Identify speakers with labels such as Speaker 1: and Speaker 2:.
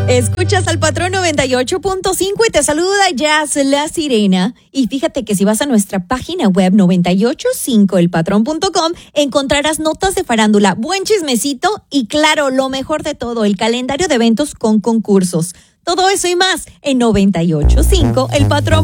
Speaker 1: Escuchas al Patrón 98.5 y te saluda Jazz La Sirena. Y fíjate que si vas a nuestra página web 985elpatrón.com encontrarás notas de farándula, buen chismecito y claro, lo mejor de todo, el calendario de eventos con concursos. Todo eso y más en 98.5elpatrón.com.